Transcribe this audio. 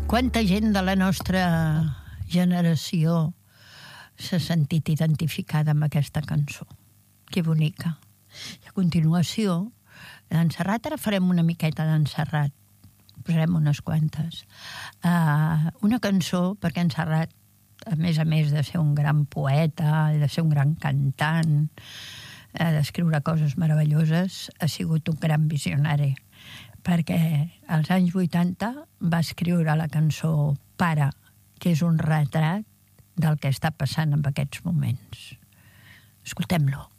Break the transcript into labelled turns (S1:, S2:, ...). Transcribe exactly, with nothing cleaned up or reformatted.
S1: Quanta gent de la nostra generació s'ha sentit identificada amb aquesta cançó. Que bonica. I a continuació, d'en Serrat, ara farem una miqueta d'en Serrat. Posarem unes quantes. Uh, una cançó, perquè en Serrat, a més a més de ser un gran poeta, de ser un gran cantant, uh, d'escriure coses meravelloses, ha sigut un gran visionari. Perquè als anys vuitanta va escriure la cançó Pare, que és un retrat del que està passant en aquests moments. Escoltem-lo.